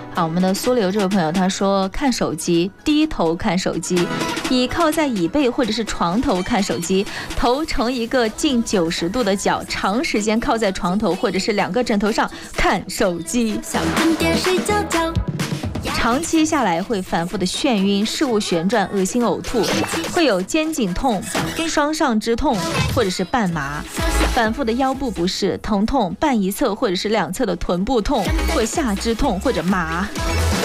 好，我们的苏流这位朋友他说，看手机，低头看手机，倚靠在椅背或者是床头看手机，头成一个近90度的角，长时间靠在床头或者是2个枕头上看手机， 想看电视觉觉， 长期下来会反复的眩晕、事物旋转、恶心呕吐，会有肩颈痛、双上肢痛或者是半麻，反复的腰部不适、疼痛半一侧或者是2侧的臀部痛，或下肢痛或者麻。